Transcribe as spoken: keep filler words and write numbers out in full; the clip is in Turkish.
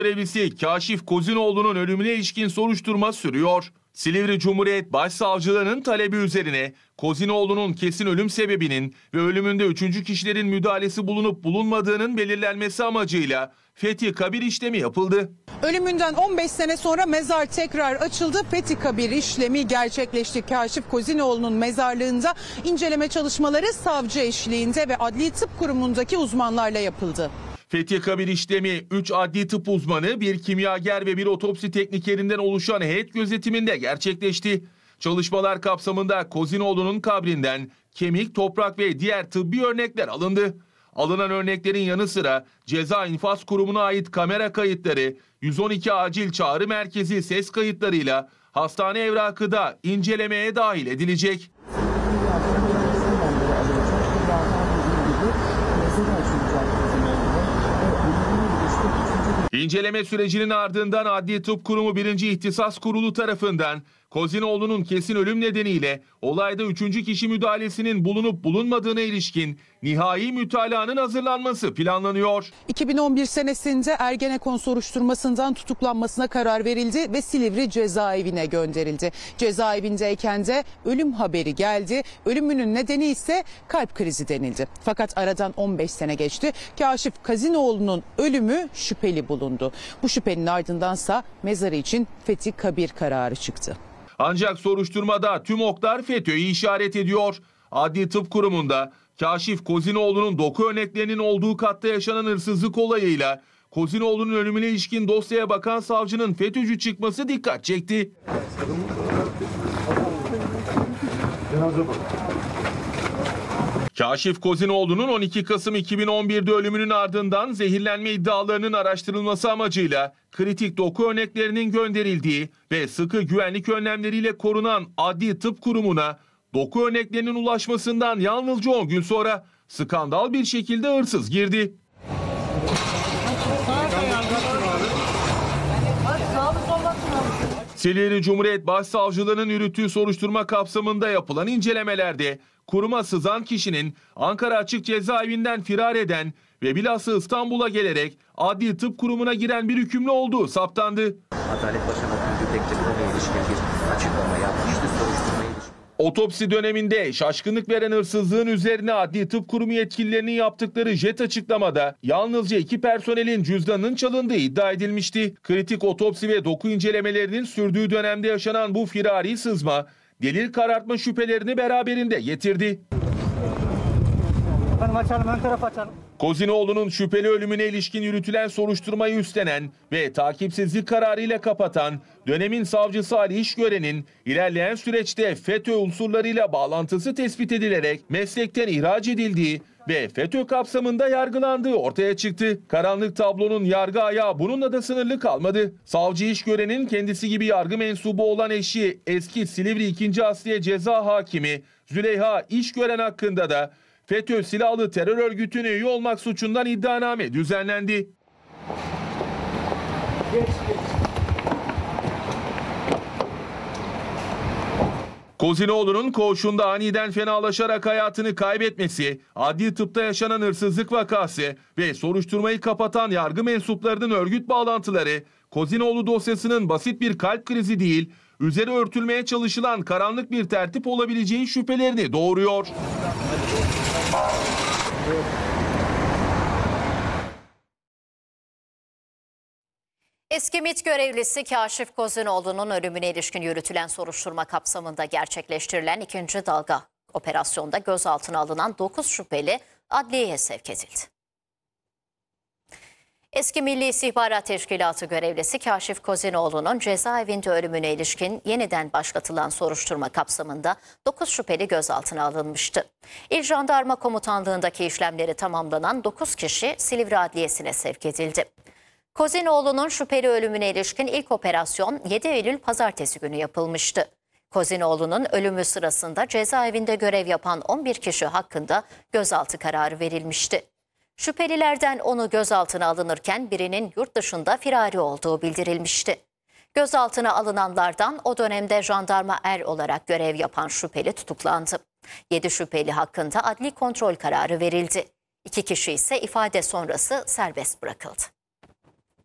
Görevlisi Kaşif Kozinoğlu'nun ölümüne ilişkin soruşturma sürüyor. Silivri Cumhuriyet Başsavcılığı'nın talebi üzerine Kozinoğlu'nun kesin ölüm sebebinin ve ölümünde üçüncü kişilerin müdahalesi bulunup bulunmadığının belirlenmesi amacıyla fethi kabir işlemi yapıldı. Ölümünden on beş sene sonra mezar tekrar açıldı. Fethi kabir işlemi gerçekleşti. Kaşif Kozinoğlu'nun mezarlığında inceleme çalışmaları savcı eşliğinde ve Adli Tıp Kurumu'ndaki uzmanlarla yapıldı. Fethi kabir işlemi üç adli tıp uzmanı, bir kimyager ve bir otopsi teknikerinden oluşan heyet gözetiminde gerçekleşti. Çalışmalar kapsamında Kozinoğlu'nun kabrinden kemik, toprak ve diğer tıbbi örnekler alındı. Alınan örneklerin yanı sıra Ceza İnfaz Kurumu'na ait kamera kayıtları, yüz on iki acil çağrı merkezi ses kayıtlarıyla hastane evrakı da incelemeye dahil edilecek. İnceleme sürecinin ardından Adli Tıp Kurumu birinci İhtisas Kurulu tarafından Kozinoğlu'nun kesin ölüm nedeniyle olayda üçüncü kişi müdahalesinin bulunup bulunmadığına ilişkin nihai mütalaanın hazırlanması planlanıyor. iki bin on bir senesinde Ergenekon soruşturmasından tutuklanmasına karar verildi ve Silivri cezaevine gönderildi. Cezaevindeyken de ölüm haberi geldi. Ölümünün nedeni ise kalp krizi denildi. Fakat aradan on beş sene geçti. Kaşif Kozinoğlu'nun ölümü şüpheli bulundu. Bu şüphenin ardındansa mezarı için fethi kabir kararı çıktı. Ancak soruşturmada tüm oklar FETÖ'yü işaret ediyor. Adli Tıp Kurumu'nda Kaşif Kozinoğlu'nun doku örneklerinin olduğu katta yaşanan hırsızlık olayıyla Kozinoğlu'nun ölümüne ilişkin dosyaya bakan savcının FETÖ'cü çıkması dikkat çekti. Kaşif Kozinoğlu'nun on iki Kasım iki bin on bir'de ölümünün ardından zehirlenme iddialarının araştırılması amacıyla kritik doku örneklerinin gönderildiği ve sıkı güvenlik önlemleriyle korunan Adli Tıp Kurumu'na doku örneklerinin ulaşmasından yalnızca on gün sonra skandal bir şekilde hırsız girdi. Silivri Cumhuriyet Başsavcılığı'nın yürüttüğü soruşturma kapsamında yapılan incelemelerde kuruma sızan kişinin Ankara Açık Cezaevinden firar eden ve bilhassa İstanbul'a gelerek Adli Tıp Kurumu'na giren bir hükümlü olduğu saptandı. Adalet Bakanı Gülgün Tekçioğlu'na ilişkin bir açıklama yapmıştı. Soruşturmaya ilişkin. Otopsi döneminde şaşkınlık veren hırsızlığın üzerine Adli Tıp Kurumu yetkililerinin yaptıkları jet açıklamada yalnızca iki personelin cüzdanının çalındığı iddia edilmişti. Kritik otopsi ve doku incelemelerinin sürdüğü dönemde yaşanan bu firari sızma delil karartma şüphelerini beraberinde getirdi. Açalım, ön taraf açalım. Kozinoğlu'nun şüpheli ölümüne ilişkin yürütülen soruşturmayı üstlenen ve takipsizlik kararıyla kapatan dönemin savcısı Ali İşgören'in ilerleyen süreçte FETÖ unsurlarıyla bağlantısı tespit edilerek meslekten ihraç edildiği ve FETÖ kapsamında yargılandığı ortaya çıktı. Karanlık tablonun yargı ayağı bununla da sınırlı kalmadı. Savcı İşgören'in kendisi gibi yargı mensubu olan eşi eski Silivri ikinci Asliye Ceza Hakimi Züleyha İşgören hakkında da FETÖ silahlı terör örgütüne üye olmak suçundan iddianame düzenlendi. Geç, geç. Kozinoğlu'nun koğuşunda aniden fenalaşarak hayatını kaybetmesi, adli tıpta yaşanan hırsızlık vakası ve soruşturmayı kapatan yargı mensuplarının örgüt bağlantıları, Kozinoğlu dosyasının basit bir kalp krizi değil, üzeri örtülmeye çalışılan karanlık bir tertip olabileceği şüphelerini doğuruyor. Eski MİT görevlisi Kaşif Kozinoğlu'nun ölümüne ilişkin yürütülen soruşturma kapsamında gerçekleştirilen ikinci dalga operasyonda gözaltına alınan dokuz şüpheli adliyeye sevk edildi. Eski Milli İstihbarat Teşkilatı görevlisi Kaşif Kozinoğlu'nun cezaevinde ölümüne ilişkin yeniden başlatılan soruşturma kapsamında dokuz şüpheli gözaltına alınmıştı. İl Jandarma Komutanlığı'ndaki işlemleri tamamlanan dokuz kişi Silivri Adliyesi'ne sevk edildi. Kozinoğlu'nun şüpheli ölümüne ilişkin ilk operasyon yedi Eylül Pazartesi günü yapılmıştı. Kozinoğlu'nun ölümü sırasında cezaevinde görev yapan on bir kişi hakkında gözaltı kararı verilmişti. Şüphelilerden onu gözaltına alınırken birinin yurt dışında firari olduğu bildirilmişti. Gözaltına alınanlardan o dönemde jandarma er olarak görev yapan şüpheli tutuklandı. yedi şüpheli hakkında adli kontrol kararı verildi. iki kişi ise ifade sonrası serbest bırakıldı.